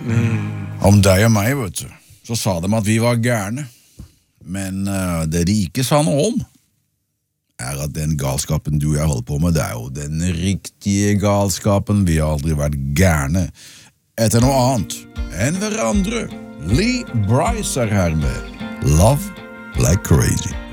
Om deg og meg, vet du. Så sa de at vi var gærne. Men det de ikke sa noe om, at den galskapen du og jeg holder på med, det jo den riktige galskapen. Vi har aldri vært gærne etter noe annet enn hverandre. Lee Brice her med Love Like Crazy.